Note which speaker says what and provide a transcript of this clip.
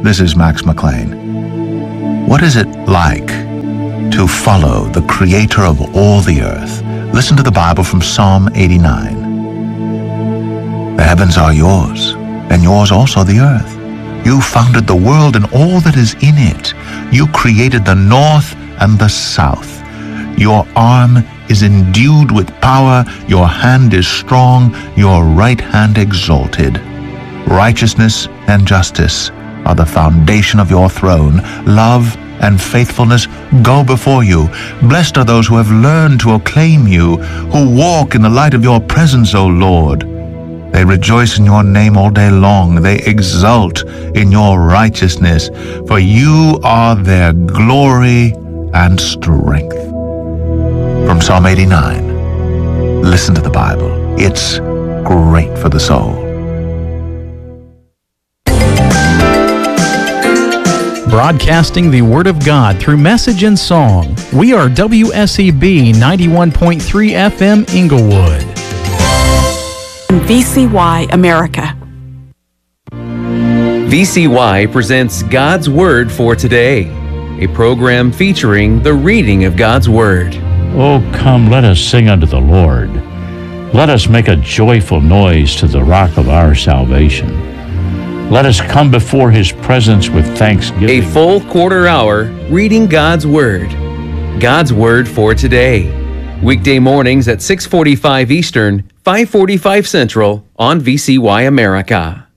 Speaker 1: This is Max McLean. What is it like to follow the Creator of all the earth? Listen to the Bible from Psalm 89. The heavens are yours, and yours also the earth. You founded the world and all that is in it. You created the north and the south. Your arm is endued with power. Your hand is strong. Your right hand exalted. Righteousness and justice are the foundation of your throne. Love and faithfulness go before you. Blessed are those who have learned to acclaim you, who walk in the light of your presence, O Lord. They rejoice in your name all day long. They exult in your righteousness, for you are their glory and strength. From Psalm 89, listen to the Bible. It's great for the soul.
Speaker 2: Broadcasting the Word of God through message and song. We are WSEB 91.3 FM Inglewood.
Speaker 3: VCY America.
Speaker 4: VCY presents God's Word for Today, a program featuring the reading of God's Word.
Speaker 5: Oh, come, let us sing unto the Lord. Let us make a joyful noise to the rock of our salvation. Let us come before His presence with thanksgiving.
Speaker 4: A full quarter hour reading God's Word. God's Word for Today. Weekday mornings at 6:45 Eastern, 5:45 Central on VCY America.